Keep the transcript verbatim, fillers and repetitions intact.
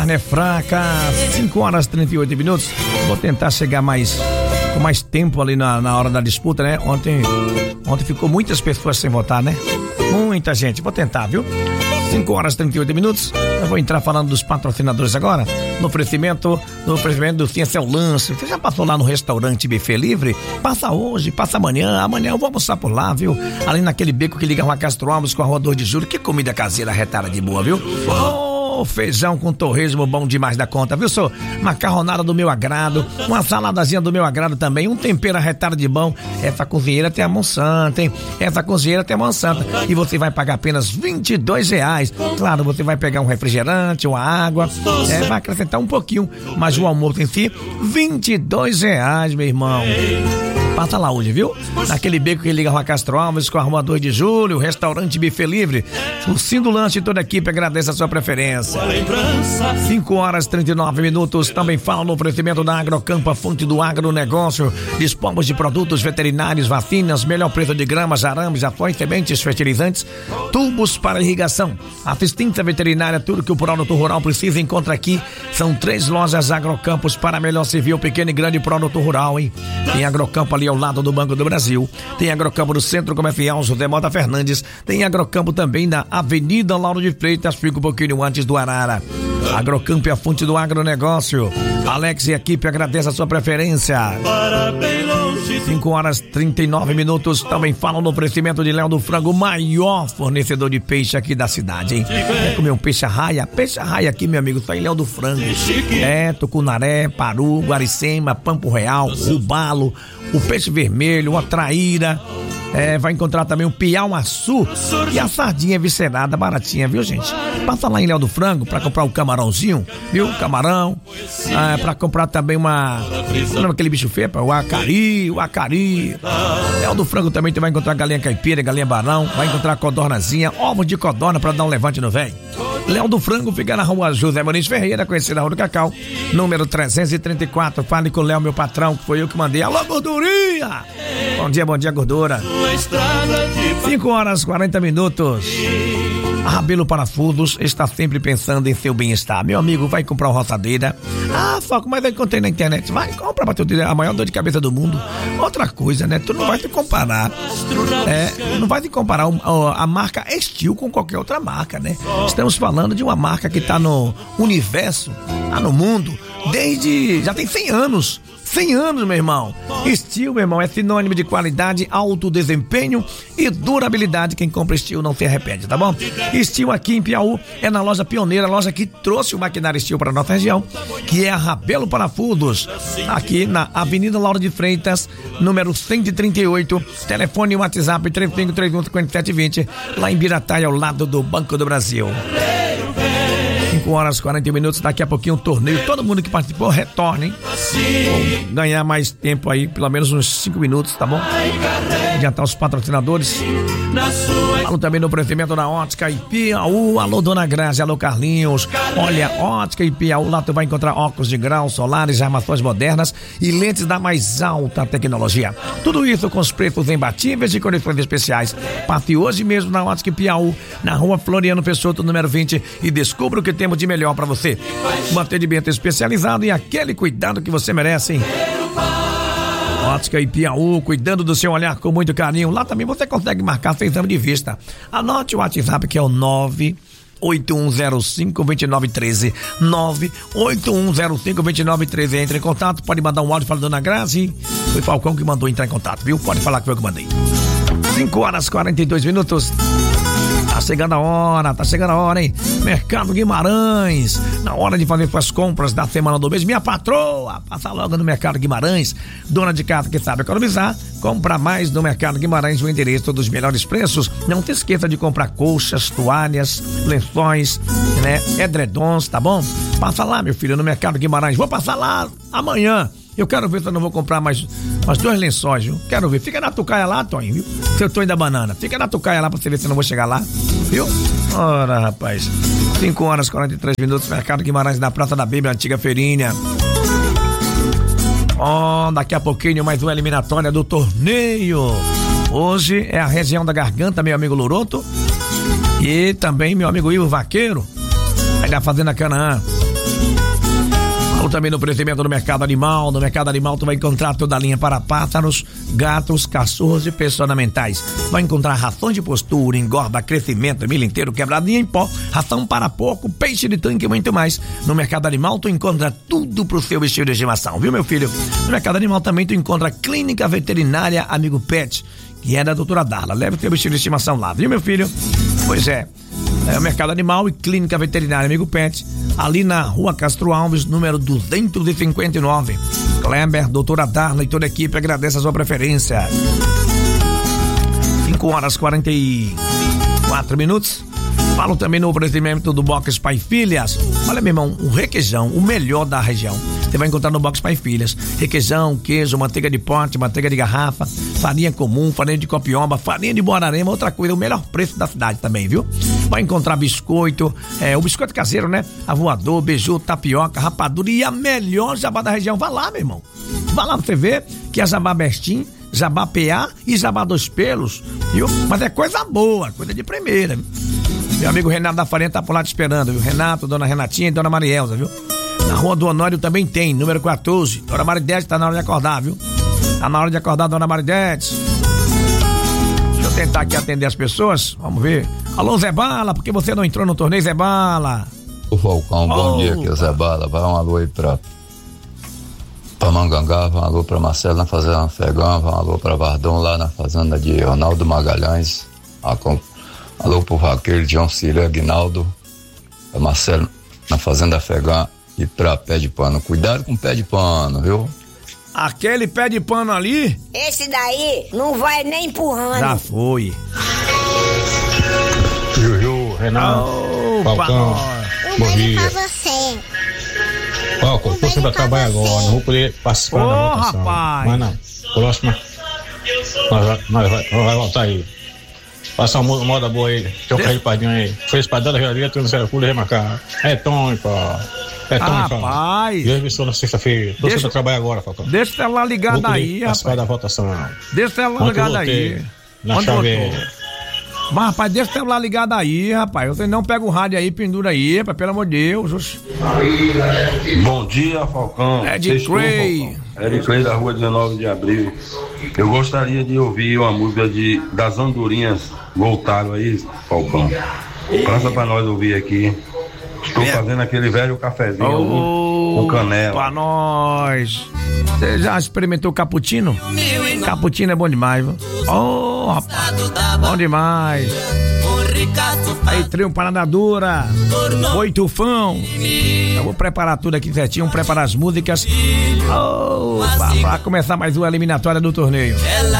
carne é fraca, cinco horas e trinta e oito minutos. Vou tentar chegar mais com mais tempo ali na, na hora da disputa, né? Ontem, ontem ficou muitas pessoas sem votar, né? Muita gente. Vou tentar, viu? cinco horas e trinta e oito minutos. Eu vou entrar falando dos patrocinadores agora. No oferecimento, no oferecimento do Ciência é o Lance. Você já passou lá no restaurante Buffet Livre? Passa hoje, passa amanhã. Amanhã eu vou almoçar por lá, viu? Ali naquele beco que liga a Rua Castro Alves com a Rua dois de Julho. Que comida caseira retada de boa, viu? Oh, feijão com torresmo bom demais da conta, viu, só? Macarronada do meu agrado, uma saladazinha do meu agrado também, um tempero arretado de bom. Essa cozinheira tem a Monsanto, hein? Essa cozinheira tem a Monsanto. E você vai pagar apenas vinte e dois reais. Claro, você vai pegar um refrigerante, uma água, é, vai acrescentar um pouquinho, mas o almoço em si, vinte e dois reais, meu irmão. Passa lá hoje, viu? Naquele beco que liga a Rua Castro Alves com a Rua dois de Julho, restaurante Buffet Livre. O Sim do Lanche e toda a equipe agradece a sua preferência. cinco horas e trinta e nove minutos. Também fala no oferecimento da Agrocampo, a fonte do agronegócio. Dispomos de produtos veterinários, vacinas, melhor preço de gramas, arames, ações, sementes, fertilizantes, tubos para irrigação, assistência veterinária, tudo que o produto rural precisa encontra aqui. São três lojas Agrocampos para melhor servir o pequeno e grande produto rural, hein? Tem Agrocampo ali ao lado do Banco do Brasil, tem Agrocampo no Centro Comercial José Mota Fernandes, tem Agrocampo também na Avenida Lauro de Freitas, fica um pouquinho antes do Arara. Agrocampo é a fonte do agronegócio. Alex e a equipe agradece a sua preferência. cinco horas e trinta e nove minutos. Também falam no oferecimento de Léo do Frango, maior fornecedor de peixe aqui da cidade, hein? Quer comer um peixe arraia? Peixe arraia aqui, meu amigo, só em Léo do Frango. É, tucunaré, paru, guaricema, pampo real, rubalo, o peixe vermelho, a traíra. É, vai encontrar também o piau-açu e a sardinha viscerada, baratinha, viu, gente? Passa lá em Léo do Frango pra comprar o camarãozinho, viu? Camarão. É, pra comprar também uma... Não é aquele bicho feio? O acari, o acari. Léo do Frango também tu vai encontrar galinha caipira, galinha barão, vai encontrar codornazinha, ovos de codorna pra dar um levante no velho. Léo do Frango fica na Rua José Muniz Ferreira, conhecida na Rua do Cacau, número trezentos e trinta e quatro. Fale com o Léo, meu patrão, que foi eu que mandei. Alô, gordurinha! Bom dia, bom dia, gordura. cinco horas e quarenta minutos. A Rabelo Parafusos está sempre pensando em seu bem-estar. Meu amigo, vai comprar uma roçadeira. Ah, Foco, mas eu encontrei na internet. Vai, compra pra tu ter a maior dor de cabeça do mundo. Outra coisa, né? Tu não vai te comparar. É, não vai te comparar a marca Estil com qualquer outra marca, né? Estamos falando de uma marca que tá no universo, tá no mundo, desde... já tem cem anos. cem anos, meu irmão. Estil, meu irmão, é sinônimo de qualidade, alto desempenho e durabilidade. Quem compra Estil não se arrepende, tá bom? Estil aqui em Piauí é na loja pioneira, a loja que trouxe o maquinário Estil para a nossa região, que é a Rabelo Parafusos, aqui na Avenida Lauro de Freitas, número cento e trinta e oito, telefone e WhatsApp três cinco três um, cinco sete dois zero, lá em Birataia, ao lado do Banco do Brasil. cinco horas e quarenta minutos, daqui a pouquinho o torneio. Todo mundo que participou, retorne, hein? Vou ganhar mais tempo aí, pelo menos uns cinco minutos, tá bom? Adiantar os patrocinadores. Falo também no oferecimento da Ótica e Piauí. Alô, Dona Grazi, alô, Carlinhos. Olha, Ótica e Piauí, lá tu vai encontrar óculos de grau, solares, armações modernas e lentes da mais alta tecnologia. Tudo isso com os preços imbatíveis e condições especiais. Passe hoje mesmo na Ótica e Piauí, na Rua Floriano Peixoto, número vinte, e descubra o que temos de melhor para você. Um atendimento especializado e aquele cuidado que você merece, hein? Ótica e Piauí, cuidando do seu olhar com muito carinho. Lá também você consegue marcar seu exame de vista. Anote o WhatsApp, que é o nove oito um zero cinco, dois nove um três. nove oito um zero cinco, dois nove um três. Entre em contato, pode mandar um áudio para a Dona Grazi. Foi Falcão que mandou entrar em contato, viu? Pode falar que foi eu que mandei. cinco horas e quarenta e dois minutos. Tá chegando a hora, tá chegando a hora, hein? Mercado Guimarães, na hora de fazer suas compras da semana do mês. Minha patroa, passa logo no Mercado Guimarães. Dona de casa que sabe economizar, compra mais no Mercado Guimarães, o endereço dos melhores preços. Não se esqueça de comprar colchas, toalhas, lençóis, né? Edredons, tá bom? Passa lá, meu filho, no Mercado Guimarães. Vou passar lá amanhã. Eu quero ver se eu não vou comprar mais, mais dois lençóis, viu? Quero ver. Fica na tucaia lá, Toninho, viu? Seu Tonho da Banana. Fica na tucaia lá pra você ver se eu não vou chegar lá, viu? Ora, rapaz. cinco horas e quarenta e três minutos, Mercado Guimarães, na Praça da Bíblia, antiga feirinha. Ó, oh, daqui a pouquinho mais uma eliminatória do torneio. Hoje é a região da Garganta, meu amigo Loroto. E também meu amigo Ivo Vaqueiro, aí da Fazenda Canaã. Ou também no oferecimento do Mercado Animal. No Mercado Animal tu vai encontrar toda a linha para pássaros, gatos, cachorros e peças ornamentais. Vai encontrar rações de postura, engorda, crescimento, milho inteiro, quebradinha em pó, ração para porco, peixe de tanque e muito mais. No Mercado Animal tu encontra tudo pro seu estilo de estimação, viu, meu filho? No Mercado Animal também tu encontra a Clínica Veterinária Amigo Pet, que é da doutora Darla. Leve o teu estilo de estimação lá, viu, meu filho? Pois é. É o Mercado Animal e Clínica Veterinária Amigo Pet, ali na Rua Castro Alves, número duzentos e cinquenta e nove. Kleber, doutora Darla e toda a equipe agradece a sua preferência. cinco horas e quarenta e quatro minutos. Falo também no oferecimento do Box Pai Filhas. Olha, meu irmão, o requeijão, o melhor da região. Você vai encontrar no Box Pai Filhas. Requeijão, queijo, manteiga de pote, manteiga de garrafa, farinha comum, farinha de copioba, farinha de Borarema, outra coisa, o melhor preço da cidade também, viu? Vai encontrar biscoito, é, o biscoito caseiro, né? Avoador, beiju, tapioca, rapadura e a melhor jabá da região. Vá lá, meu irmão. Vá lá pra você ver que é jabá Bestim, jabá P A e jabá Dois Pelos, viu? Mas é coisa boa, coisa de primeira, viu? Meu amigo Renato da Farinha tá por lá te esperando, viu? Renato, dona Renatinha e dona Marielza, viu? Na Rua do Honório também tem, número quatorze. Dona Maridete tá na hora de acordar, viu? Tá na hora de acordar, dona Maridete. Deixa eu tentar aqui atender as pessoas. Vamos ver. Alô, Zé Bala, por que você não entrou no torneio, Zé Bala? Ô, Falcão, bom oh, dia aqui, Zé Bala. Vai um alô aí pra, pra Mangangá, vai um alô pra Marcelo na Fazenda Fegão, vai um alô pra Vardão lá na Fazenda de Ronaldo Magalhães. Alô pro Raquel, João Cira, Aguinaldo, pra Marcelo na Fazenda Fegão. E pra pé de pano, cuidado com o pé de pano, viu? Aquele pé de pano ali? Esse daí não vai nem empurrando. Já foi. Juju, Renato, oh, Falcão, bom dia. Pra você. Falcão, tô sempre a trabalhar agora, não vou poder participar oh, da votação. Rapaz. Mas não, próxima, nós, nós vai, nós vai voltar aí. Passar uma moda boa aí, tem um de... padinho aí. Foi espadada, realia, tem um zero pulo e remarcar. É Tom, pá. É Tom, ah, rapaz. E hoje na sexta-feira. Tô deixa... trabalhar agora, Falcão. Deixa o celular ligado aí, rapaz. Da votação, não. Deixa o celular ligado aí. Na Onde chave. Mas, rapaz, deixa o celular ligado aí, rapaz. Você não pega o rádio aí, pendura aí, rapaz, pelo amor de Deus. Bom dia, Falcão. É de Clay. É de Clay da rua dezenove de abril. Eu gostaria de ouvir uma música de, das Andorinhas. Voltaram aí, Falcão. Passa pra nós ouvir aqui. Estou é. fazendo aquele velho cafezinho oh, com canela. Pra nós. Você já experimentou cappuccino? Cappuccino é bom demais, viu? Oh, rapaz. Bom demais. Aí, trio Parada Dura. Oi, Tufão. Eu vou preparar tudo aqui certinho, preparar as músicas. Oh, pra, pra começar mais uma eliminatória do torneio.